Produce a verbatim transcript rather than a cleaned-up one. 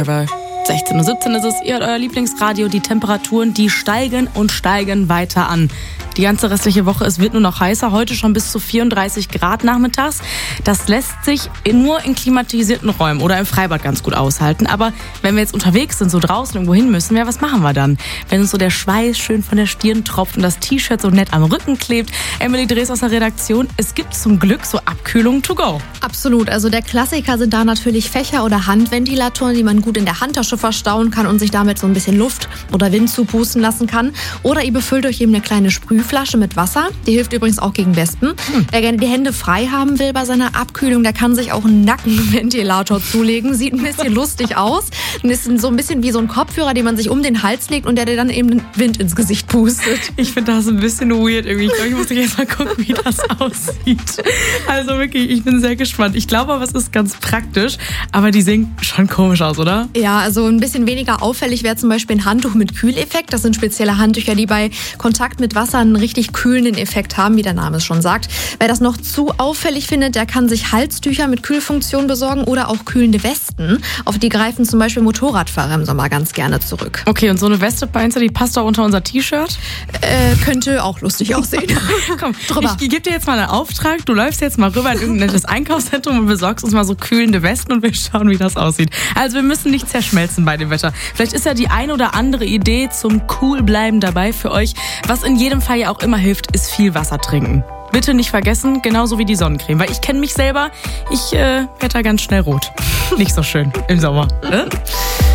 sechzehn Uhr siebzehn ist es, ihr hört euer Lieblingsradio. Die Temperaturen, die steigen und steigen weiter an. Die ganze restliche Woche, es wird nur noch heißer. Heute schon bis zu vierunddreißig Grad nachmittags. Das lässt sich nur in klimatisierten Räumen oder im Freibad ganz gut aushalten. Aber wenn wir jetzt unterwegs sind, so draußen irgendwo hin müssen, ja, was machen wir dann? Wenn uns so der Schweiß schön von der Stirn tropft und das T-Shirt so nett am Rücken klebt. Emily Drees aus der Redaktion, es gibt zum Glück so Abkühlung to go. Absolut. Also der Klassiker sind da natürlich Fächer oder Handventilatoren, die man gut in der Handtasche verstauen kann und sich damit so ein bisschen Luft oder Wind zupusten lassen kann. Oder ihr befüllt euch eben eine kleine Sprühflasche mit Wasser. Die hilft übrigens auch gegen Wespen. Hm. Wer gerne die Hände frei haben will bei seiner Abkühlung, der kann sich auch einen Nackenventilator zulegen. Sieht ein bisschen lustig aus. Und ist so ein bisschen wie so ein Kopfhörer, den man sich um den Hals legt und der dir dann eben den Wind ins Gesicht pustet. Ich finde das ein bisschen weird irgendwie. Ich glaube, ich muss jetzt mal gucken, wie das aussieht. Also wirklich, ich bin sehr gespannt. Ich glaube aber, es ist ganz praktisch. Aber die sehen schon komisch aus, oder? Ja, also ein bisschen weniger auffällig wäre zum Beispiel ein Handtuch mit Kühleffekt. Das sind spezielle Handtücher, die bei Kontakt mit Wasser einen richtig kühlenden Effekt haben, wie der Name es schon sagt. Wer das noch zu auffällig findet, der kann sich Halstücher mit Kühlfunktion besorgen oder auch kühlende Westen. Auf die greifen zum Beispiel Motorradfahrer im Sommer ganz gerne zurück. Okay, und so eine Weste, meinst du, die passt auch unter unser T-Shirt? Äh, könnte auch lustig aussehen. Komm, drüber. Ich, ich gebe dir jetzt mal einen Auftrag. Du läufst jetzt mal rüber in irgendein nettes Einkaufszentrum und besorgst uns mal so kühlende Westen und wir schauen, wie das aussieht. Also wir müssen nicht zerschmelzen bei dem Wetter. Vielleicht ist ja die ein oder andere Idee zum Coolbleiben dabei für euch. Was in jedem Fall ja auch immer hilft, ist viel Wasser trinken. Bitte nicht vergessen, genauso wie die Sonnencreme. Weil ich kenne mich selber, ich äh, werde da ganz schnell rot. Nicht so schön im Sommer. Ne?